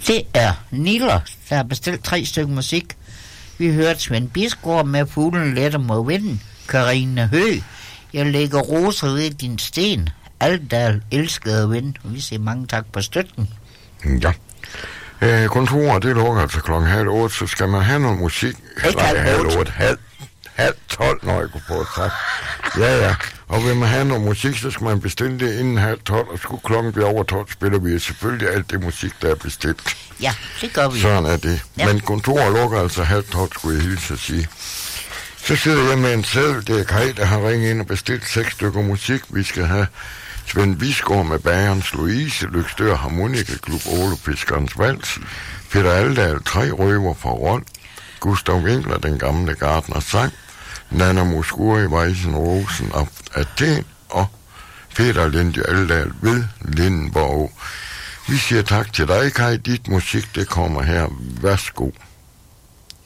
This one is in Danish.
Det er Niller, der har bestilt 3 stykker musik. Vi hørte Svend Bisgaard med Fuglen letter mod vinden. Karine Høgh, Jeg lægger roser ved din sten. Aldal elskede vind. Vi siger mange tak på støtten. Ja. Kontoret, det lukker altså 7:30, så skal man have noget musik. Ikke 7:30. 11:30, når jeg går på sagt. Ja. Og vil man have noget musik, så skal man bestille det inden 11:30, og skulle klokken blive over 12, spiller vi selvfølgelig alt det musik, der er bestilt. Ja, det gør vi. Sådan er det. Ja. Men kontoret lukker altså 11:30, skulle jeg hilse at sige. Så sidder jeg med en seddel, det er Kaj, der har ringet ind og bestilt 6 stykker musik. Vi skal have Svend Bisgaard med Bagerens Louise, Lykstør Harmonikaklub, Ole Fiskerens Vals, Peter Aldal, 3 røver fra Rold, Gustav Winkler, den gamle Gardner sang, Nana Muscuri, Weisen Rosen af Athen og Peter Linde Aldal ved Lindenborg. Vi siger tak til dig, Kaj. Dit musik, det kommer her. Værsgo.